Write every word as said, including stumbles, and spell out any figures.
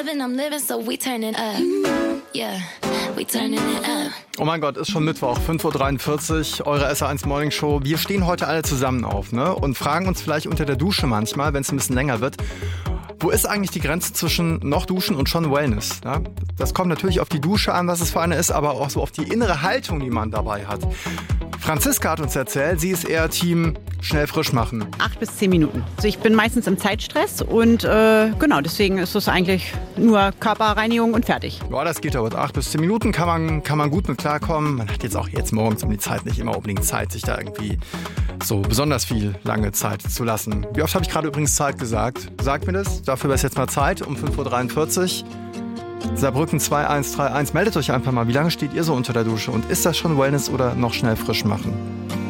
loving, I'm living, so we turning up. Yeah, we turning it up. Oh mein Gott, ist schon Mittwoch, fünf Uhr dreiundvierzig, eure S R eins Morning Show. Wir stehen heute alle zusammen auf, ne? Und fragen uns vielleicht unter der Dusche manchmal, wenn es ein bisschen länger wird, wo ist eigentlich die Grenze zwischen noch duschen und schon Wellness? Ja? Das kommt natürlich auf die Dusche an, was es für eine ist, aber auch so auf die innere Haltung, die man dabei hat. Franziska hat uns erzählt, sie ist eher Team schnell frisch machen. Acht bis zehn Minuten. Also ich bin meistens im Zeitstress und äh, genau, deswegen ist es eigentlich nur Körperreinigung und fertig. Ja, das geht aber. Acht bis zehn Minuten kann man, kann man gut mit klarkommen. Man hat jetzt auch jetzt morgens um die Zeit nicht immer unbedingt Zeit, sich da irgendwie so besonders viel lange Zeit zu lassen. Wie oft habe ich gerade übrigens Zeit gesagt? Sagt mir das. Dafür ist jetzt mal Zeit um fünf Uhr dreiundvierzig. Saarbrücken zwei eins drei eins. Meldet euch einfach mal, wie lange steht ihr so unter der Dusche? Und ist das schon Wellness oder noch schnell frisch machen?